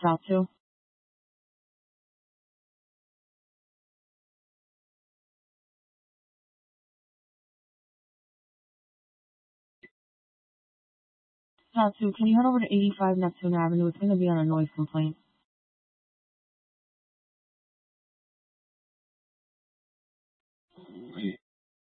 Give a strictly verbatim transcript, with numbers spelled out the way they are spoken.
Fatu. Fatu, can you head over to eighty-five Neptune Avenue? It's going to be on a noise complaint.